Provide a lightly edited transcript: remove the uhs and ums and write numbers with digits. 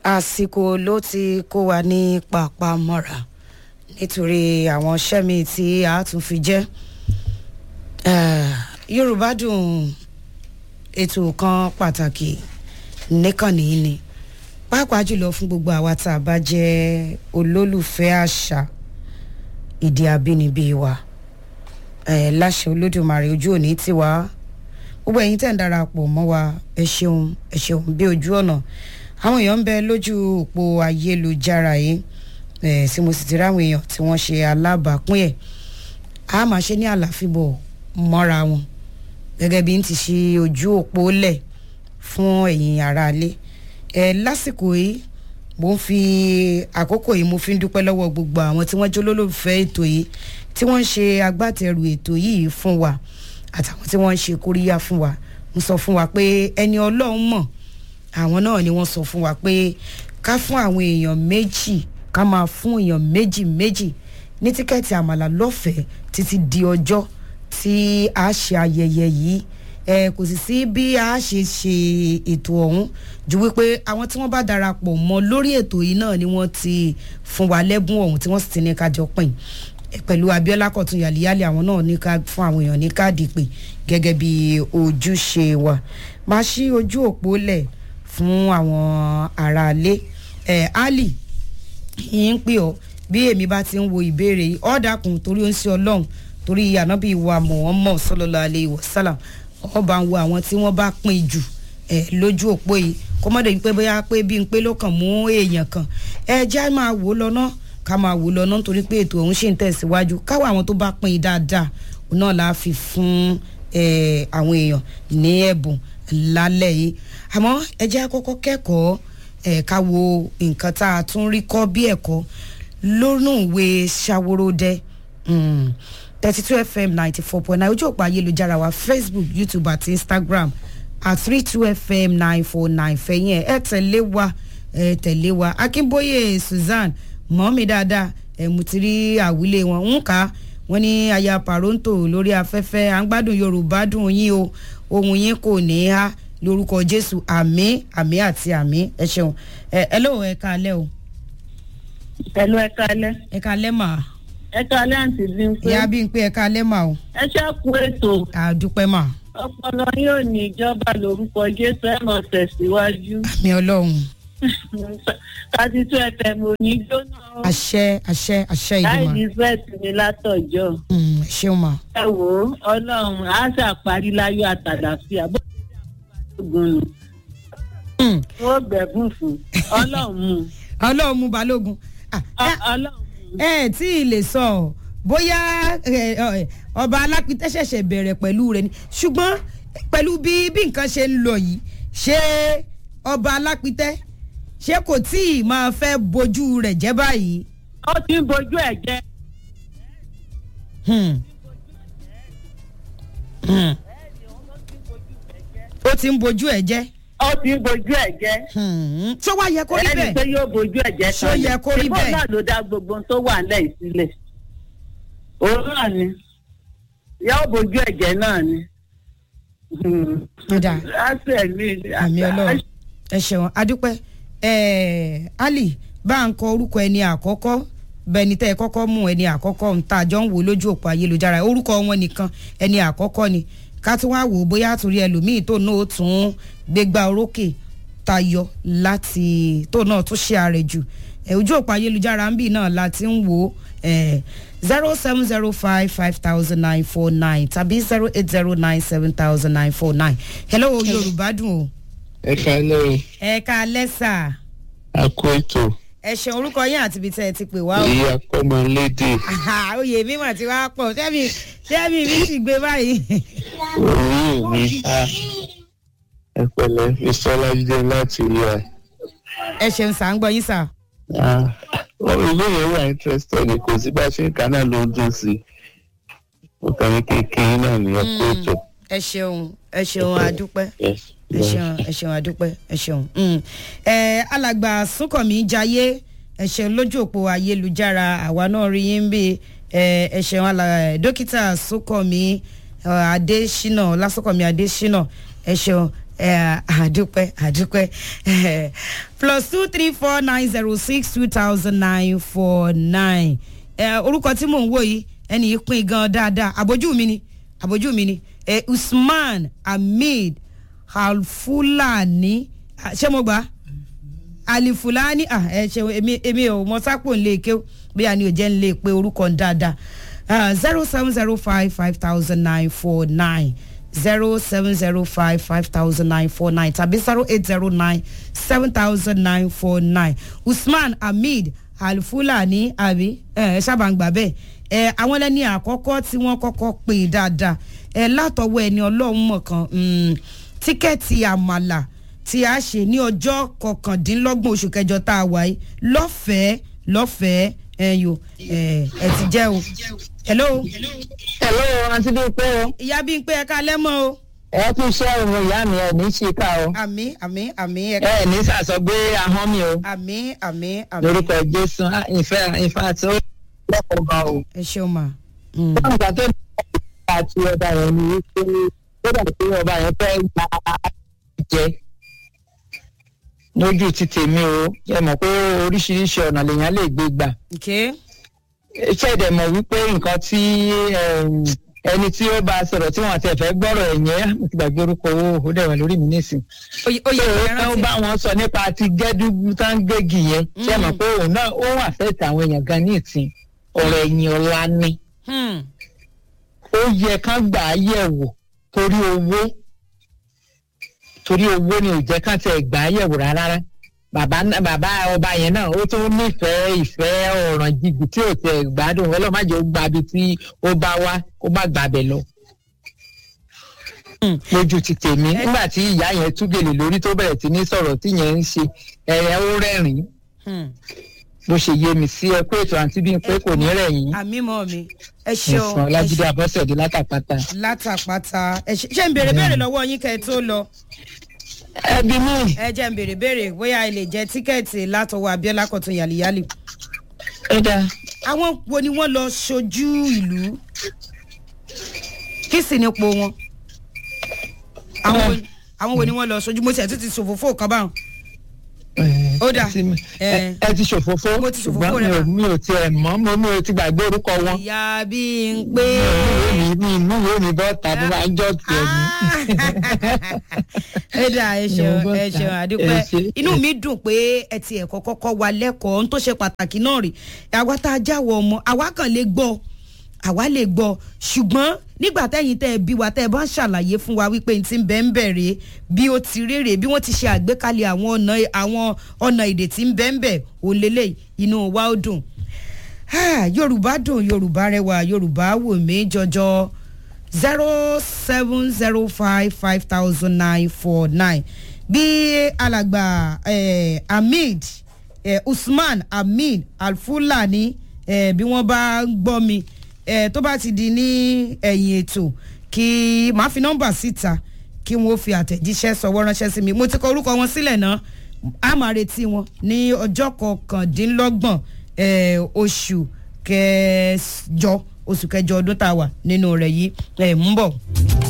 àsìkò ló ti kó wa ní pàpà mọ́ra nítorí àwọn iṣẹ́ mi tí a tún fi jẹ́ Yorùbá Dùn ètò kan pàtàkì níkànnì ni pàápàá jùlọ fún gbogbo àwa tá a bá jẹ́ olólùfẹ́ àṣà ìdí abínibí wa láṣẹ Olódùmarè ojú òní tiwa gbogbo ẹ̀yin tẹ́ ń darapọ̀ mọ́ wa ẹ ṣeun bí ojú ọ̀nà àwọn èèyàn ń bẹ lójú òpó ayélujára yìí sí mo sì ti ráwọn èèyàn tí wọ́n ṣe alábàápín ẹ̀ a máa ṣe ní àlàfíbọ̀ mọ́ra wọn gẹ́gẹ́ bí n ti ṣe ojú òpó lẹ̀ fún ẹ̀yin aráalé lásìkò yìí mo ń fi àkókò yìí mo fi ń dúpẹ́ lọ́wọ́ gbogbo àwọn tí wọ́n jẹ́ olólùfẹ́ ètò yìí tí wọ́n ń ṣe agbátẹrù ètò yìí fún wa àtàwọn tí wọ́n ń ṣe kóríyá fún wa ń sọ fún wa pé ẹni Ọlọ́run mọ̀ àwọn náà ni wọ́n sọ fún wa pé ká fún àwọn èèyàn méjì ká máa fún èèyàn méjì ní tíkẹ́ẹ̀tì àmàlà lọ́fẹ̀ẹ́ títí di ọjọ́ tí a ṣe ayẹyẹ yìí kò sì sí bí a ṣe ètò ọ̀hún ju wípé àwọn tí wọ́n bá darapọ̀ mọ́ lórí ètò yìí náà ni wọ́n ti fún wa lẹ́bùn ọ̀hún tí wọ́n sì ti ní ká jọ pín pẹ̀lú Abíọ́lá Kọ̀tún Yàlíyàlí àwọn náà ní ká fún àwọn èèyàn ní káàdì pé gẹ́gẹ́ bí ojúṣe wa máa ṣí ojú òpó lẹ̀ fún àwọn aráalé Ali yìí ń pè ọ́ bí èmi bá ti ń wo ìbéèrè yìí ọ́ dákun torí ó ń ṣe Ọlọ́run torí ànábì wa Muhammad sallallahu alaihi wasallam ọ́ bá ń wo àwọn tí wọ́n bá pín jù lójú òpó yìí kọ́mọ́dé yìí pé bóyá pé bí n pé ló kàn mú èèyàn kan já máa wò lọ́nà ká máa wò lọ́nà nítorí pé ètò ọ̀hún ṣì ń tẹ̀síwájú káwọn àwọn tó bá pín in dáadáa náà la fi fún àwọn èèyàn ní ẹ̀bùn lálẹ́ yìí àmọ́ ẹ jẹ́ àkọ́kọ́ kẹ́kọ̀ọ́ ká wo nǹkan tá a tún rí kọ́ bí ẹ̀kọ́ lónú ìwé Ṣàwòròdẹ 32FM 94.9 ojú òpó ayélujára wa Facebook, YouTube àti Instagram at 32FM 949 fẹ̀yìn ẹ̀ tẹ̀lé wa Akínbóyè Susan mọ́mí dáadáa mo ti rí àwílé wọn ń kà wọ́n ní aya Paronto lórí afẹ́fẹ́ à ń gbádùn Yorùbá Dùn yín o ohun yín kò ní há lórúkọ Jésù àmín àti àmín ẹ ṣeun hello ẹ káalẹ́ o. hello ẹ káalẹ́. ẹ káalẹ́ mà. ẹ káalẹ́ àǹtí Bímpé. ìyá Bímpé ẹ káalẹ́ mà o. ẹ ṣàkú ètò. àdúpẹ́ mà. ọpọlọ yóò ní ìjọba lórúkọ Jésù ẹ máa tẹ̀síwájú. àmín Ọlọ́run. 32FM òní jóná. àṣẹ ìdùnnú. láì ní fẹ́ẹ̀ tì mí látọ̀jọ́. ṣeun mà. ẹ wò ó Ọlọ́run á ṣàparí láyọ̀ àtàlàfíà bó ṣe ní àbúgbàdógún nù. ó gbẹ̀gùn fún Ọlọ́run mú Balógun. Ọlọ́run mú. Tí ì lè sọ bóyá ọba Alápítẹ́ ṣẹ̀ṣẹ̀ bẹ̀rẹ̀ pẹ̀lú rẹ̀ ni ṣùgbọ́n pẹ̀lú bí nǹkan ṣe ń lọ yìí ṣé ọba Alápítẹ́ ṣé kò tí ì máa fẹ́ bojú rẹ̀ jẹ́ báyìí. ó ti ń bojú ẹ̀ jẹ́. ó ti ń bojú ẹ̀ jẹ́. ó ti ń bojú ẹ̀ jẹ́. ṣó wá yẹ kó rí bẹ́ẹ̀. ẹni pé yóò bojú ẹ̀ jẹ́ ṣó yẹ kó rí bẹ́ẹ̀. ìbọn náà ló dá gbogbo tó wà lẹ́yìn sílẹ̀. òun náà ni yóò bojú ẹ̀ jẹ́ náà ni. àmì Ọlọ́run ẹ ṣeun adúpẹ́ Ali bá ń kọ orúkọ ẹni àkọ́kọ́ bẹni tẹ́ ẹ kọ́kọ́ mú ẹni àkọ́kọ́ ń ta àjọ ń wò lójú òpó ayélujára orúkọ wọn nìkan ẹni àkọ́kọ́ ni ká tún wá wò ó bóyá àtúrí ẹlòmíì tó náà ó tún gbégbá orókè tayọ láti tó náà tún ṣe ààrẹ jù ojú òpó ayélujára ń bì náà láti ń wò ó 070550949 tàbí 080970949 hello Yorùbá Dùn o. ẹ káalẹ́ o. ẹ káalẹ́ sà. a kó ètò. ẹ ṣe orúkọ yín àti ibi tẹ́ ẹ ti pè wá o. ìyá Kọ́mọlédè. oyè mímọ̀ tí wàá pọ̀ ṣẹ́mi mi sì gbé báyìí. orí mi ẹ pẹ̀lẹ́ Ìsọlájídé láti rí a. ẹ ṣeun sà ń gbọ́ yín sà. ilé yẹn wà interested kò sí bá a ṣe ń kà náà ló ń dùn sí i ó kàn ní kékeré náà ní ẹ kó ètò. ẹ ṣeun adúpẹ́. ẹ ṣeun adúpẹ́ ẹ ṣeun. alàgbà Súnkànmí Jayé ẹ ṣeun lójú òpó ayélujára àwa náà rí yín bí ẹ ṣeun dókítà Súnkànmí Adésínà Ọlásúnkànmí Adésínà ẹ ṣeun àdúpẹ́ +23490620949 orúkọ tí mò ń wò yìí ẹni yìí pín gan dáadáa àbójú mi ni Usman Hamid Alfulani ṣé mo gbà Alifulani ṣe èmi ò mọ sápò ń lè ké bóyá ni ò jẹ́ ń lè pe orúkọ dáadáa 070550949 070550949 tàbí 080970949 Usman Hamid Alfulani àbí ṣàbàǹgbà bẹ́ẹ̀ àwọn lẹ́ni àkọ́kọ́ tí wọ́n kọ́kọ́ pè dáadáa látọwọ́ ẹni ọlọ́run mọ̀kan tíkẹ́ẹ̀tì àmàlà tí a ṣe ní ọjọ́ 29 oṣù kẹjọ tá a wà yìí lọ́fẹ̀ẹ́ ẹ̀yọ ẹ ti jẹ́ o. hello àǹtí Bímpé o. ìyá Bímpé ẹ ká lẹ́mọ̀ o. ẹ tún ṣe ọmọ ìyá mi ẹ ní ṣìkà o. àmín ẹ ní sàsọgbé ahọ́n mi o. àmín. lórúkọ Jésù ìfẹ́ àti ó lẹ́kọ̀ọ́ gan o. ẹ ṣeun ma. nígbà tó ní àti ọba yẹn ni wípé ó dà pé ọba yẹn fẹ́ gba jẹ lójú ti tèmi o ẹ mọ̀ pé oríṣiríṣi ọ̀nà lèèyàn lè gbé gbà. ṣé ẹ̀dẹ̀ mọ̀ wípé nǹkan tí ẹni tí ó bá sọ̀rọ̀ tí wọ́n ti fẹ́ gbọ́rọ̀ ẹ̀yẹ́ mo ti gbàgbé orúkọ owó ó dẹ̀ wà lórí mi nísìn. ó bá wọn sọ nípa ti gẹ́dúgbù táǹgẹ́gì yẹn ṣé ẹ mọ̀ pé òun náà ó wà fẹ́ tàwọn èèyàn gan ní ìsìn ọ̀rọ̀ ẹ̀yìn ọ̀la ni. ó yẹ kán gbà á yẹ̀ wò torí owó ni ò jẹ́ kán tẹ̀ gbà á yẹ̀ wò rárá. bàbá ọba yẹn náà ó tún nífẹ̀ẹ́ ìfẹ́ ọ̀ràn jìbì tí ò tẹ̀ gbádùn ọlọ́màjẹ́ ó gbàbí tí ó bá wá kó má gbàbẹ̀ lọ. lójú ti tèmi nígbà tí ìyá yẹn tú gèlè lórí tó bẹ̀rẹ̀ sí ní sọ̀rọ̀ tí yẹn ń ṣe ẹ̀yẹ ó rẹ́rìn-ín bó ṣe yé mi sí ẹ pé ètò àǹtí Bímpé kò ní rẹ̀ yín. àmì mọ́ mi ẹ ṣeun. ẹ̀sán Ọlájídé Abọ́sẹ̀dé látàpátá. ṣé ń béèrè lọ́wọ́ yín kẹ́ ẹ tó lọ. ẹbí mi. ẹ jẹ́ ń béèrè bóyá ẹ lè jẹ tíkẹ́ẹ̀tì látọwọ́ Abíọ́lá Kọ̀tún yàlíyàlì. ẹ dáa. àwọn wo ni wọ́n lọ ṣojú ìlú kí sì ni ipò wọn. àwọn wo ni wọ́n lọ ṣojú mo tiẹ̀ tún ti ṣòfófó kan báwọn. ó dà ẹ ti ṣòfófó ṣùgbọ́n mi ò tiẹ̀ mọ̀ mi ò ti gbàgbé orúkọ wọn. ìyá Bímpé. mi inú wo mi bọ́ tàbí máa ń jọ́ tiẹ̀ ní. ẹ dà ẹ ṣeun àdúpẹ́ inú mi dùn pé ẹ ti ẹ̀kọ́ kọ́kọ́ wa lẹ́kọ̀ọ́ ohun tó ṣe pàtàkì náà rè àwa tá a jáwọ́ ọmọ àwa kàn lè gbọ́ ṣùgbọ́n nígbà tẹ́yìn tẹ́ ẹ bí wa tẹ́ ẹ bá ń ṣàlàyé fún wa wípé n ti ń bẹ́ ń bẹ̀rẹ̀ bí ó ti rèrè bí wọ́n ti ṣe àgbékalẹ̀ àwọn ọ̀nà èdè tí ń bẹ́ ń bẹ̀ òun lélẹ̀ inú wa ó dùn. Yorùbá dùn Yorùbá rẹwà Yorùbá wò mí jọjọ 070550949 bí alàgbà Hamid Usman Hamid Alfulani bí wọ́n bá ń gbọ́ mi tó bá ti di ní ẹ̀yìn ètò kí màá fi nọ́mbà síta kí wọ́n fi àtẹ̀jíṣẹ́ sọ̀wọ́ ránṣẹ́ sí mi mo ti kọ orúkọ wọn sílẹ̀ náà a máa retí wọn ní ọjọ́ 29 oṣù kẹjọ ọdún tá a wà nínú rẹ̀ yìí mú bọ̀.